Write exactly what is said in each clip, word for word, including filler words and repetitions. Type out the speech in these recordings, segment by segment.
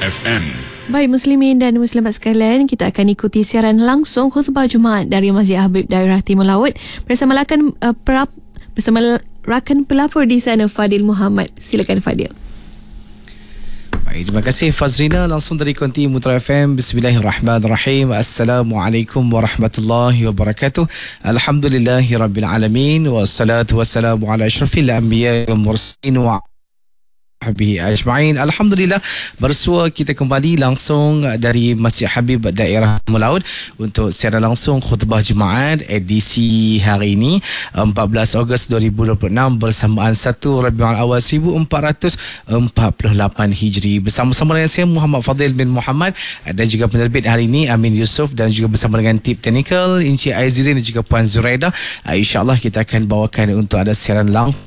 F M. Baik Muslimin dan Muslimat sekalian, kita akan ikuti siaran langsung khutbah Jumaat dari Masjid Habib Daerah Timur Laut bersama rakan uh, perap, bersama rakan pelapor di sana Fadil Muhammad. Silakan Fadil. Baik, terima kasih Fazrina, langsung dari Konti Mutra F M. Bismillahirrahmanirrahim. Assalamualaikum warahmatullahi wabarakatuh. Alhamdulillahirabbil alamin wassalatu wassalamu ala asyrafil anbiya'i wal mursalin wa Habib ajma'in. Alhamdulillah, bersua kita kembali langsung dari Masjid Habib Daerah Timur Laut untuk siaran langsung khutbah Jumaat edisi hari ini empat belas Ogos dua ribu dua puluh enam bersamaan satu Rabiul Awal seribu empat ratus empat puluh lapan Hijri. Bersama-sama dengan saya Muhammad Fadil bin Muhammad dan juga penerbit hari ini Amin Yusof, dan juga bersama dengan tip technical Encik Aizudin dan juga Puan Zuraida. InsyaAllah kita akan bawakan untuk ada siaran langsung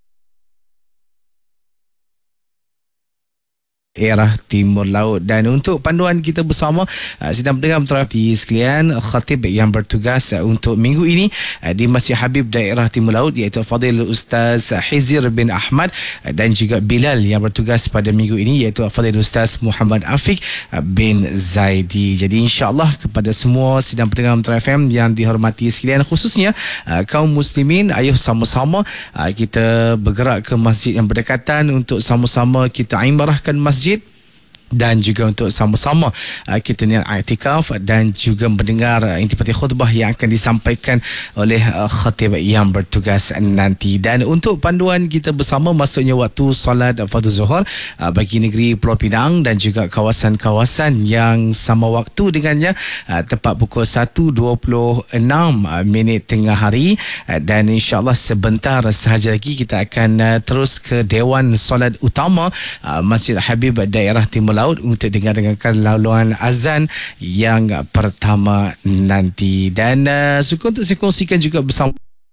Daerah Timur Laut. Dan untuk panduan kita bersama uh, sedang mendengar terapi sekalian, khatib yang bertugas uh, untuk minggu ini uh, di Masjid Habib Daerah Timur Laut iaitu Fadil Ustaz Hizir bin Ahmad, uh, dan juga Bilal yang bertugas pada minggu ini iaitu Fadil Ustaz Muhammad Afiq uh, bin Zaidi. Jadi insya-Allah kepada semua sedang mendengar F M yang dihormati sekalian, khususnya uh, kaum muslimin, ayuh sama-sama uh, kita bergerak ke masjid yang berdekatan untuk sama-sama kita imarahkan masjid, dan juga untuk sama-sama uh, kita niat i'tikaf dan juga mendengar uh, intipati khutbah yang akan disampaikan oleh uh, khatib yang bertugas nanti. Dan untuk panduan kita bersama, maksudnya waktu solat fardu zuhur uh, bagi negeri Pulau Pinang dan juga kawasan-kawasan yang sama waktu dengannya, uh, tepat pukul satu dua puluh enam uh, minit tengah hari, uh, dan insya-Allah sebentar sahaja lagi kita akan uh, terus ke Dewan Solat Utama uh, Masjid Habib Daerah Timur Laut untuk dengar-dengarkan laluan azan yang pertama nanti. Dan uh, suka untuk saya kongsikan juga bersama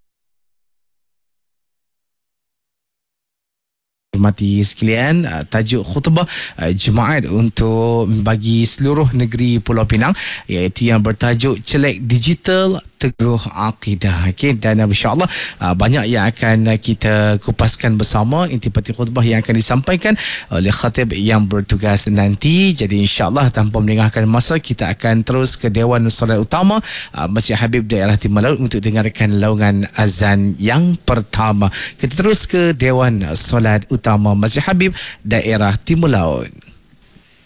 hormati sekalian, uh, tajuk khutbah uh, Jumaat untuk bagi seluruh negeri Pulau Pinang iaitu yang bertajuk Celek Digital Teguh Akidah. Okay? Dan uh, insya-Allah uh, banyak yang akan uh, kita kupaskan bersama intipati khutbah yang akan disampaikan oleh khatib yang bertugas nanti. Jadi insya-Allah tanpa melengahkan masa, kita akan terus ke Dewan Solat Utama uh, Masjid Habib Daerah Timur Laut untuk dengarkan laungan azan yang pertama. Kita terus ke Dewan Solat Utama Masjid Habib Daerah Timur Laut.